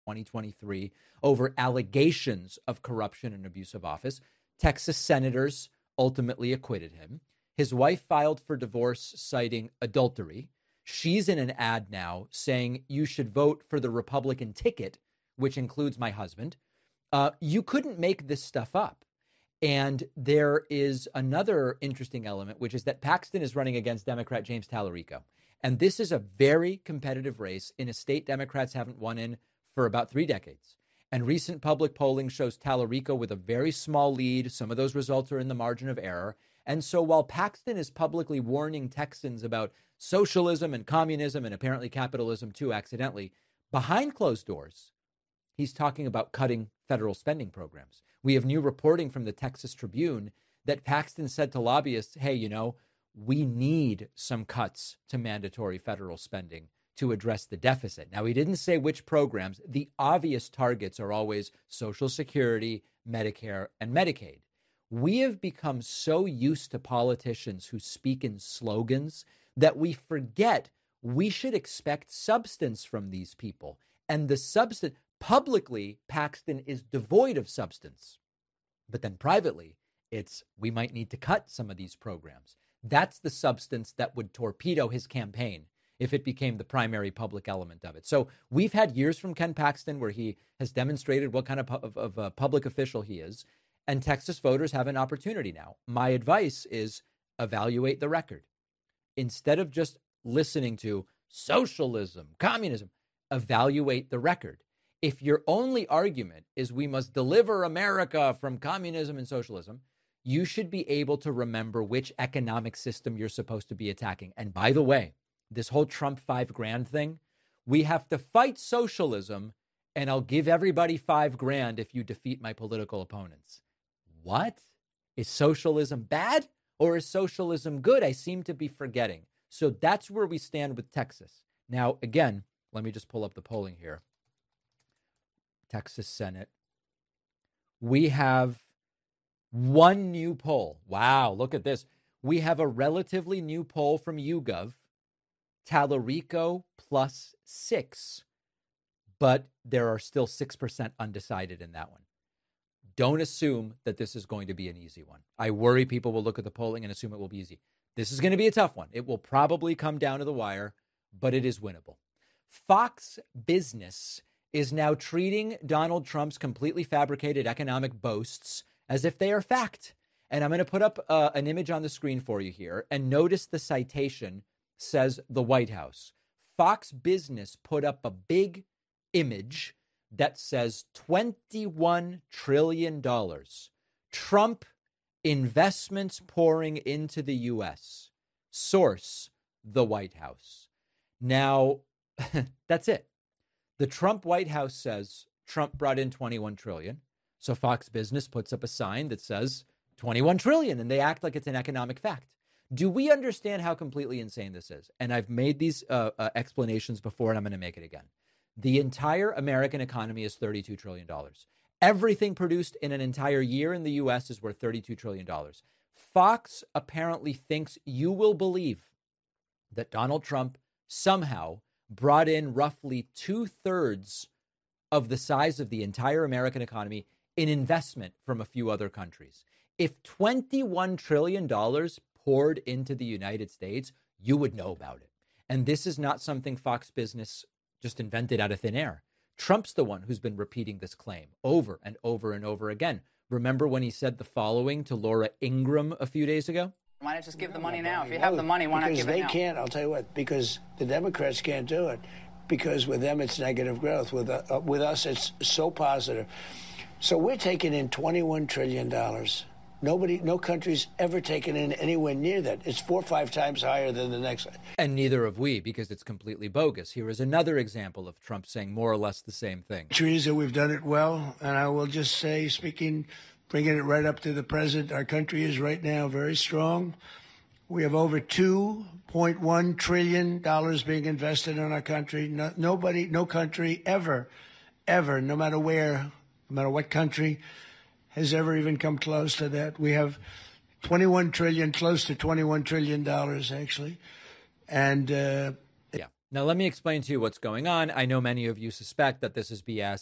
2023 over allegations of corruption and abuse of office. Texas senators ultimately acquitted him. His wife filed for divorce, citing adultery. She's in an ad now saying you should vote for the Republican ticket, which includes my husband. You couldn't make this stuff up. And there is another interesting element, which is that Paxton is running against Democrat James Tallarico. And this is a very competitive race in a state Democrats haven't won in for about 3 decades. And recent public polling shows Tallarico with a very small lead. Some of those results are in the margin of error. And so while Paxton is publicly warning Texans about socialism and communism and apparently capitalism too accidentally, behind closed doors, he's talking about cutting federal spending programs. We have new reporting from the Texas Tribune that Paxton said to lobbyists, hey, you know, we need some cuts to mandatory federal spending to address the deficit. Now, he didn't say which programs. The obvious targets are always Social Security, Medicare, and Medicaid. We have become so used to politicians who speak in slogans that we forget we should expect substance from these people. And the substance, publicly, Paxton is devoid of substance. But then privately, it's we might need to cut some of these programs. That's the substance that would torpedo his campaign if it became the primary public element of it. So we've had years from Ken Paxton where he has demonstrated what kind of a public official he is. And Texas voters have an opportunity now. My advice is evaluate the record. Instead of just listening to socialism, communism, evaluate the record. If your only argument is we must deliver America from communism and socialism, you should be able to remember which economic system you're supposed to be attacking. And by the way, this whole Trump $5,000 thing, we have to fight socialism, and I'll give everybody $5,000 if you defeat my political opponents. What? Is socialism bad or is socialism good? I seem to be forgetting. So that's where we stand with Texas. Now, again, let me just pull up the polling here. Texas Senate. We have one new poll. Wow, look at this. We have a relatively new poll from YouGov. Tallarico +6, but there are still 6% undecided in that one. Don't assume that this is going to be an easy one. I worry people will look at the polling and assume it will be easy. This is going to be a tough one. It will probably come down to the wire, but it is winnable. Fox Business is now treating Donald Trump's completely fabricated economic boasts as if they are fact. And I'm going to put up an image on the screen for you here. And notice the citation says the White House. Fox Business put up a big image that says $21 trillion. Trump investments pouring into the U.S. Source, the White House. Now, that's it. The Trump White House says Trump brought in $21 trillion. So Fox Business puts up a sign that says $21 trillion, and they act like it's an economic fact. Do we understand how completely insane this is? And I've made these explanations before, and I'm going to make it again. The entire American economy is $32 trillion. Everything produced in an entire year in the U.S. is worth $32 trillion. Fox apparently thinks you will believe that Donald Trump somehow brought in roughly 2/3 of the size of the entire American economy in investment from a few other countries. If $21 trillion poured into the United States, you would know about it. And this is not something Fox Business just invented out of thin air. Trump's the one who's been repeating this claim over and over and over again. Remember when he said the following to Laura Ingraham a few days ago? Why not just give the money now? If you have the money, why not give it now? Because they can't, I'll tell you what, because the Democrats can't do it. Because with them, it's negative growth. With us, it's so positive. So we're taking in $21 trillion. No country's ever taken in anywhere near that. It's 4 or 5 times higher than the next. And neither have we, because it's completely bogus. Here is another example of Trump saying more or less the same thing. Teresa, we've done it well. And I will just say, bringing it right up to the present, our country is right now very strong. We have over $2.1 trillion being invested in our country. No country ever, no matter where, no matter what country, has ever even come close to that. We have 21 trillion, close to $21 trillion, actually. And yeah, Now, let me explain to you what's going on. I know many of you suspect that this is BS.